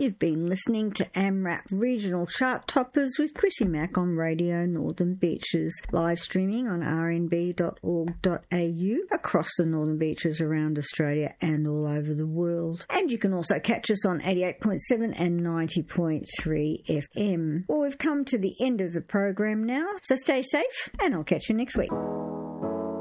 You've been listening to AMRAP Regional Chart Toppers with Chrissy Mack on Radio Northern Beaches, live streaming on rnb.org.au across the Northern Beaches around Australia and all over the world. And you can also catch us on 88.7 and 90.3 FM. Well, we've come to the end of the program now, so stay safe and I'll catch you next week.